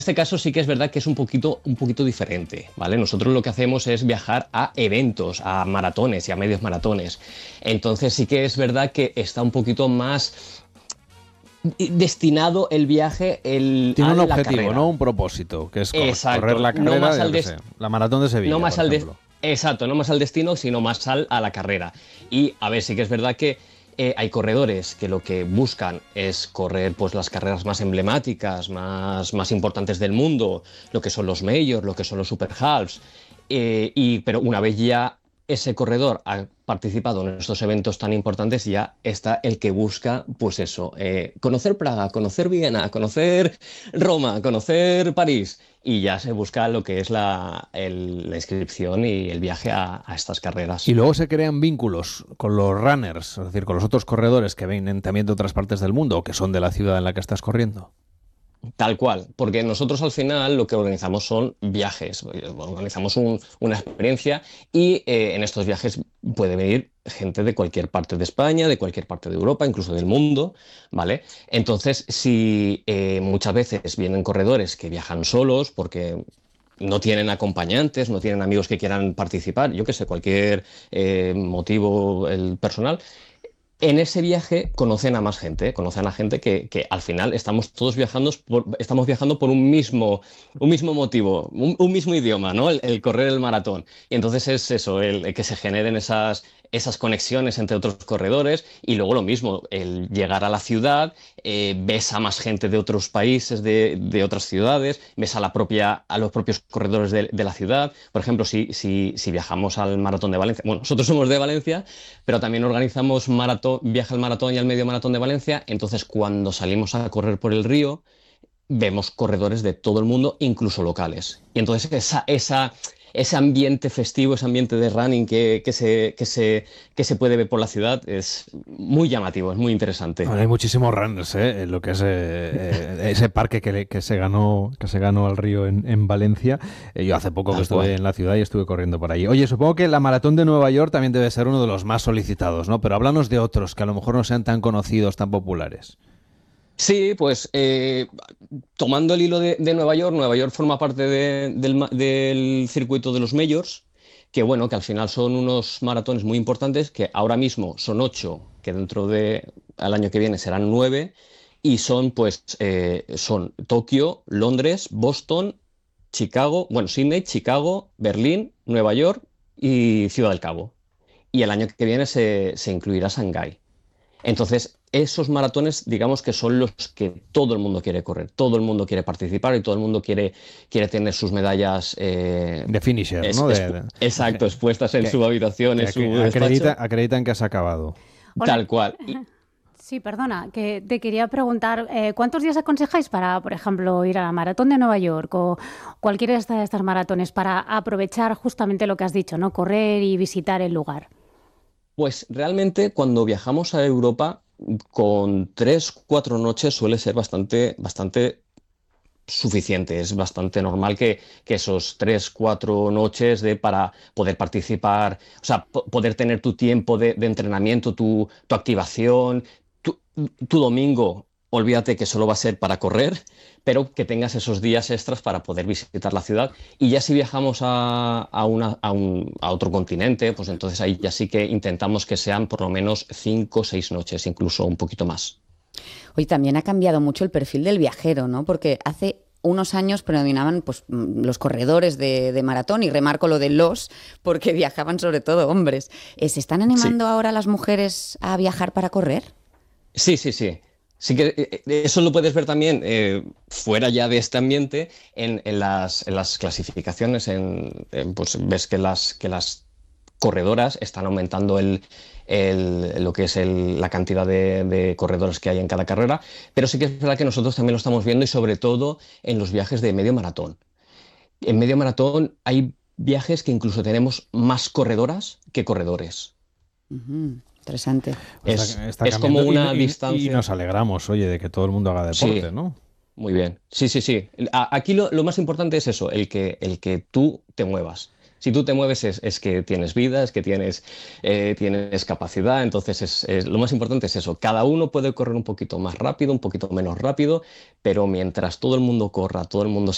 este caso sí que es verdad que es un poquito diferente, ¿vale? Nosotros lo que hacemos es viajar a eventos, a maratones y a medios maratones. Entonces sí que es verdad que está un poquito más destinado el viaje Tiene a un la objetivo, ¿no? carrera. Un propósito, que es correr Exacto, la no carrera, más yo al qué sé, la maratón de no Sevilla, más por al ejemplo. exacto, no más al destino, sino más a la carrera. Y a ver, sí que es verdad que hay corredores que lo que buscan es correr pues las carreras más emblemáticas, más importantes del mundo, lo que son los majors, lo que son los super halves. Pero una vez ya ese corredor ha participado en estos eventos tan importantes, ya está el que busca, pues eso, conocer Praga, conocer Viena, conocer Roma, conocer París, y ya se busca lo que es la inscripción y el viaje a estas Y carreras. luego se crean vínculos con los runners, es decir, con los otros corredores que vienen también de otras partes del mundo o que son de la ciudad en la que estás corriendo. Tal cual, porque nosotros al final lo que organizamos son viajes, organizamos una experiencia y en estos viajes puede venir gente de cualquier parte de España, de cualquier parte de Europa, incluso del mundo, ¿vale? Entonces, si muchas veces vienen corredores que viajan solos porque no tienen acompañantes, no tienen amigos que quieran participar, yo qué sé, cualquier motivo el personal, en ese viaje conocen a más gente, ¿eh? Conocen a gente que al final estamos todos estamos viajando por un mismo motivo, un mismo idioma, ¿no? El correr el maratón. Y entonces es eso, el que se generen esas conexiones entre otros corredores y luego lo mismo, el llegar a la ciudad, ves a más gente de otros países, de otras ciudades, ves a los propios corredores de la ciudad. Por ejemplo, si viajamos al maratón de Valencia, bueno, nosotros somos de Valencia, pero también organizamos viaje al maratón y al medio maratón de Valencia. Entonces, cuando salimos a correr por el río, vemos corredores de todo el mundo, incluso locales. Y entonces ese ambiente festivo, ese ambiente de running que se puede ver por la ciudad es muy llamativo, es muy interesante. Bueno, hay muchísimos runners, ¿eh? En lo que es ese parque que se ganó al río en Valencia. Yo hace poco que Tal estuve cual. en la ciudad y estuve corriendo por allí. Oye, supongo que la maratón de Nueva York también debe ser uno de los más solicitados, ¿no? Pero háblanos de otros que a lo mejor no sean tan conocidos, tan populares. Sí, pues tomando el hilo de Nueva York forma parte del circuito de los majors, que bueno, que al final son unos maratones muy importantes, que ahora mismo son 8, que al año que viene serán 9, y son Tokio, Londres, Boston, Chicago, bueno, Sydney, Chicago, Berlín, Nueva York y Ciudad del Cabo. Y el año que viene se incluirá Shanghái. Entonces, esos maratones, digamos que son los que todo el mundo quiere correr, todo el mundo quiere participar y todo el mundo quiere tener sus medallas De finisher, ¿no? exacto, expuestas en Que, su habitación, en su despacho, acreditan que has acabado. Hola. tal cual. Y Sí, perdona, que te quería preguntar, ¿cuántos días aconsejáis para, por ejemplo, ir a la maratón de Nueva York o cualquiera de estas maratones para aprovechar justamente lo que has dicho, ¿no? Correr y visitar el lugar. pues realmente cuando viajamos a Europa, con 3, 4 noches suele ser bastante suficiente. Es bastante normal que esos 3, 4 noches para poder participar, o sea, poder tener tu tiempo de entrenamiento, tu activación, tu, tu domingo. Olvídate que solo va a ser para correr, pero que tengas esos días extras para poder visitar la ciudad. Y ya si viajamos a otro continente, pues entonces ahí ya sí que intentamos que sean por lo menos 5 o 6 noches, incluso un poquito más. Hoy también ha cambiado mucho el perfil del viajero, ¿no? Porque hace unos años predominaban pues, los corredores de maratón, y remarco lo de porque viajaban sobre todo hombres. ¿Se están Sí. animando ahora las mujeres a viajar para correr? Sí, sí, sí. Sí que eso lo puedes ver también fuera ya de este ambiente en las clasificaciones. Pues ves que las corredoras están aumentando lo que es la cantidad de corredores que hay en cada carrera, pero sí que es verdad que nosotros también lo estamos viendo y sobre todo en los viajes de medio maratón. En medio maratón hay viajes que incluso tenemos más corredoras que corredores. Interesante. Pues Es, está es como cambiando una y distancia. nos alegramos, oye, de que todo el mundo haga Sí, deporte, ¿no? muy bien. Sí, sí, sí. Aquí lo más importante es eso, el que tú te muevas. Si tú te mueves es que tienes vida, es que tienes capacidad, entonces lo más importante es eso. Cada uno puede correr un poquito más rápido, un poquito menos rápido, pero mientras todo el mundo corra, todo el mundo